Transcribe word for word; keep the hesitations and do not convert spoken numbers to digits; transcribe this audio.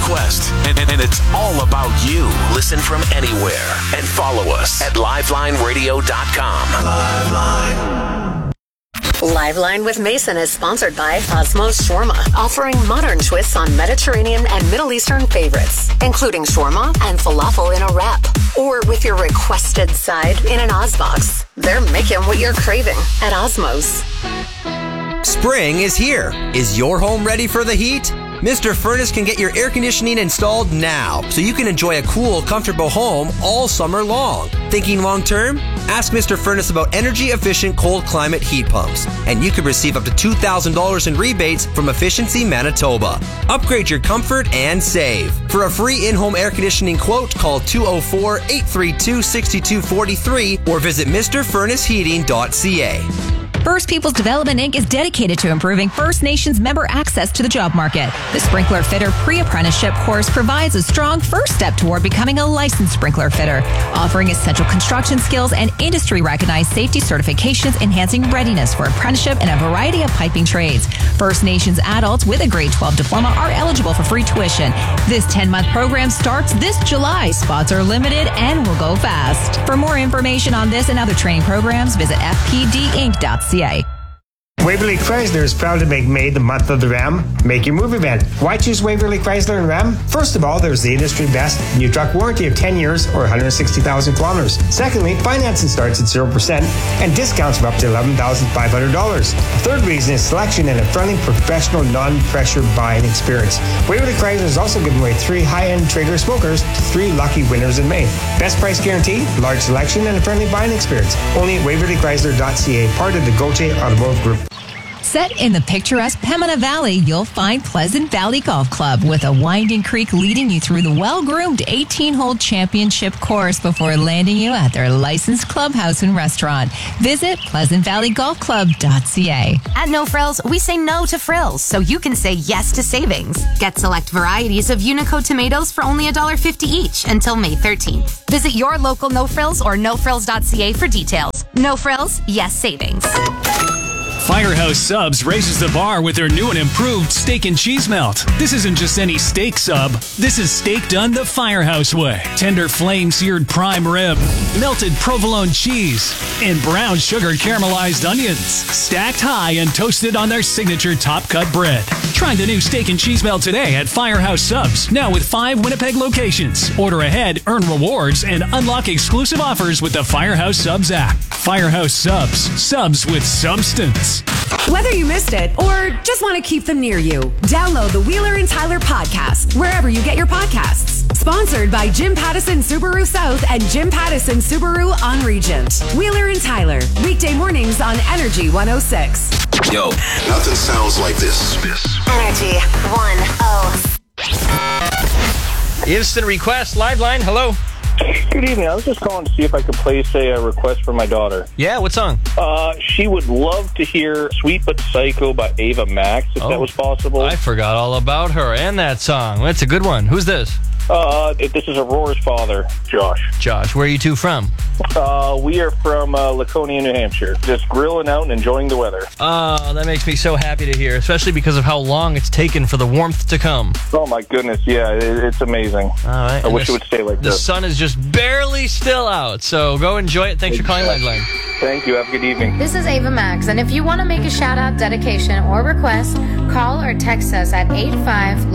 request, and, and it's all about you. Listen from anywhere and follow us at liveline radio dot com. Liveline. Liveline with Mason is sponsored by Osmos Shawarma, offering modern twists on Mediterranean and Middle Eastern favorites, including shawarma and falafel in a wrap, or with your requested side in an Ozbox. They're making what you're craving at Osmos. Spring is here. Is your home ready for the heat? Mister Furnace can get your air conditioning installed now, so you can enjoy a cool, comfortable home all summer long. Thinking long term? Ask Mister Furnace about energy-efficient cold climate heat pumps, and you could receive up to two thousand dollars in rebates from Efficiency Manitoba. Upgrade your comfort and save. For a free in-home air conditioning quote, call two oh four, eight three two, six two four three or visit Mr Furnace Heating dot c a. First Peoples Development Incorporated is dedicated to improving First Nations member access to the job market. The Sprinkler Fitter Pre-Apprenticeship course provides a strong first step toward becoming a licensed sprinkler fitter, offering essential construction skills and industry-recognized safety certifications, enhancing readiness for apprenticeship in a variety of piping trades. First Nations adults with a grade twelve diploma are eligible for free tuition. This ten-month program starts this July. Spots are limited and will go fast. For more information on this and other training programs, visit f p d inc dot c a. Waverly Chrysler is proud to make May the month of the Ram. Make your move event. Why choose Waverly Chrysler and Ram? First of all, there's the industry best new truck warranty of ten years or one hundred sixty thousand kilometers. Secondly, financing starts at zero percent and discounts of up to eleven thousand five hundred dollars. Third reason is selection and a friendly, professional, non-pressure buying experience. Waverly Chrysler is also giving away three high-end Traeger smokers to three lucky winners in May. Best price guarantee, large selection, and a friendly buying experience. Only at waverly chrysler dot c a, part of the Gauthier Automotive Group. Set in the picturesque Pembina Valley, you'll find Pleasant Valley Golf Club with a winding creek leading you through the well-groomed eighteen-hole championship course before landing you at their licensed clubhouse and restaurant. Visit pleasant valley golf club dot c a. At No Frills, we say no to frills so you can say yes to savings. Get select varieties of Unico tomatoes for only one dollar fifty each until May thirteenth. Visit your local No Frills or no frills dot c a for details. No Frills, yes savings. Firehouse Subs raises the bar with their new and improved steak and cheese melt. This isn't just any steak sub. This is steak done the Firehouse way. Tender flame-seared prime rib, melted provolone cheese, and brown sugar caramelized onions, stacked high and toasted on their signature top-cut bread. Try the new steak and cheese melt today at Firehouse Subs, now with five Winnipeg locations. Order ahead, earn rewards, and unlock exclusive offers with the Firehouse Subs app. Firehouse Subs. Subs with substance. Whether you missed it or just want to keep them near you, download the Wheeler and Tyler podcast wherever you get your podcasts. Sponsored by Jim Pattison Subaru South and Jim Pattison Subaru on Regent. Wheeler and Tyler, weekday mornings on Energy one oh six. Yo, nothing sounds like this. This. Energy one oh. Instant request, Liveline, hello. Good evening. I was just calling to see if I could place a, a request for my daughter. Yeah, what song? Uh, she would love to hear Sweet But Psycho by Ava Max, if oh, that was possible. I forgot all about her and that song. That's a good one. Who's this? Uh, this is Aurora's father, Josh. Josh, where are you two from? Uh, we are from uh, Laconia, New Hampshire. Just grilling out and enjoying the weather. Oh, that makes me so happy to hear, especially because of how long it's taken for the warmth to come. Oh, my goodness. Yeah, it, it's amazing. All right. I wish it would stay like the this. The sun is just barely still out, so go enjoy it. Thanks for calling, Liveline. Thank you. Have a good evening. This is Ava Max, and if you want to make a shout-out, dedication, or request, call or text us at eight five